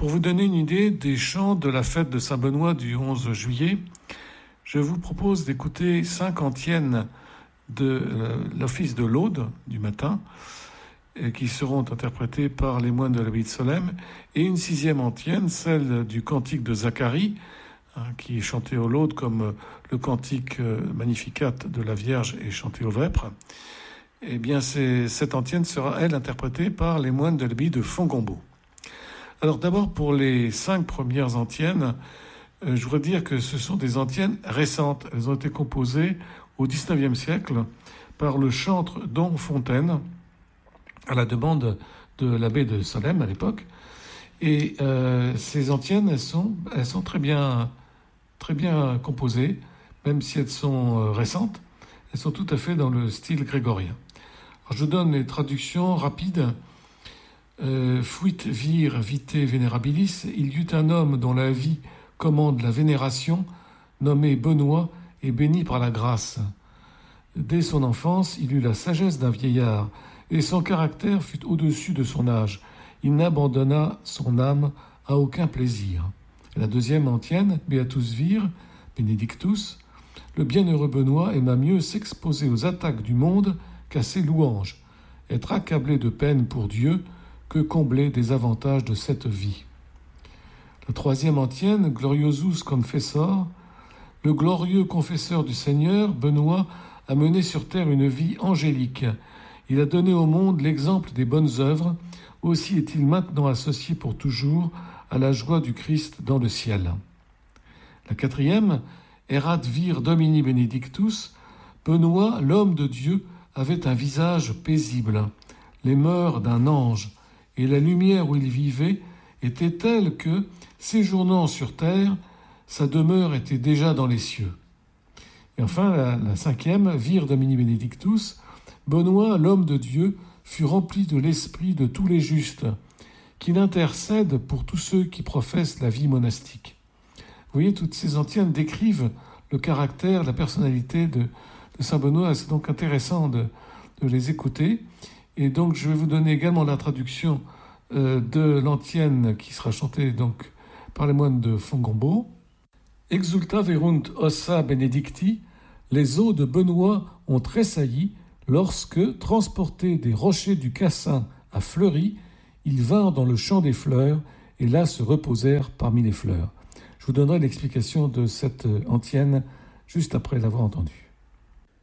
Pour vous donner une idée des chants de la fête de Saint-Benoît du 11 juillet, je vous propose d'écouter 5 antiennes de l'office de l'Aude du matin, qui seront interprétées par les moines de l'abbaye de Solesmes, et une 6e antienne, celle du cantique de Zacharie, qui est chanté au laude comme le cantique Magnificat de la Vierge est chanté au vêpres. Eh bien, cette antienne sera, elle, interprétée par les moines de l'abbaye de Fongombault. Alors d'abord, pour les 5 premières antiennes, je voudrais dire que ce sont des antiennes récentes. Elles ont été composées au XIXe siècle par le chantre Don Fontaine, à la demande de l'abbé de Solesmes à l'époque. Et ces antiennes, elles sont très bien composées, même si elles sont récentes. Elles sont tout à fait dans le style grégorien. Alors, je donne les traductions rapides. Fuit vir vitae venerabilis, il y eut un homme dont la vie commande la vénération, nommé Benoît et béni par la grâce. Dès son enfance, il eut la sagesse d'un vieillard, et son caractère fut au-dessus de son âge. Il n'abandonna son âme à aucun plaisir. Et la 2e antienne, Beatus vir, benedictus, le bienheureux Benoît aima mieux s'exposer aux attaques du monde qu'à ses louanges, être accablé de peine pour Dieu que combler des avantages de cette vie. La 3e antienne, Gloriosus Confessor, le glorieux confesseur du Seigneur, Benoît, a mené sur terre une vie angélique. Il a donné au monde l'exemple des bonnes œuvres, aussi est-il maintenant associé pour toujours à la joie du Christ dans le ciel. La 4e, Erat vir Domini Benedictus, Benoît, l'homme de Dieu, avait un visage paisible, les mœurs d'un ange, et la lumière où il vivait était telle que, séjournant sur terre, sa demeure était déjà dans les cieux. Et enfin, la 5e, Vir Domini Benedictus, Benoît, l'homme de Dieu, fut rempli de l'esprit de tous les justes, qu'il intercède pour tous ceux qui professent la vie monastique. Vous voyez, toutes ces antiennes décrivent le caractère, la personnalité de Saint Benoît. C'est donc intéressant de les écouter. Et donc, je vais vous donner également la traduction de l'antienne qui sera chantée donc par les moines de Fongombault. Exulta verunt ossa benedicti, les os de Benoît ont tressailli lorsque, transportés des rochers du Cassin à Fleury, ils vinrent dans le champ des fleurs et là se reposèrent parmi les fleurs. Je vous donnerai l'explication de cette antienne juste après l'avoir entendue.